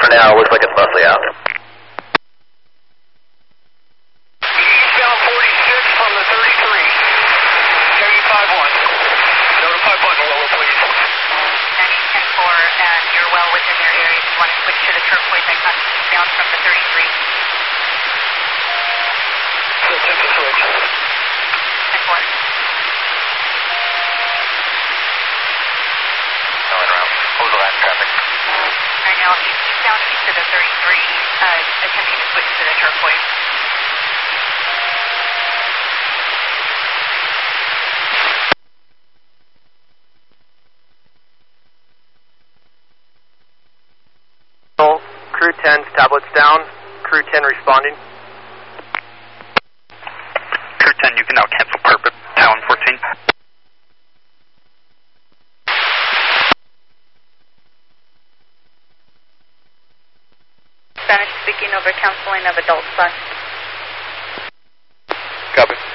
radar now, looks like it's mostly out. Eastbound 46 from the 33. Carry 5-1. Notify button lower, please. 90-10-4, and you're well within your area. If you want to switch to the turquoise, I cut down from the 33. Switch to switch. 10-4. Going around. Close the line of traffic. Right now, eastbound east of the 33, attempting to switch to the turquoise. Crew 10's tablets down. Crew 10 responding. Crew 10, you can now cancel Purpose, Town 14. Spanish speaking over canceling of adult bus. Copy.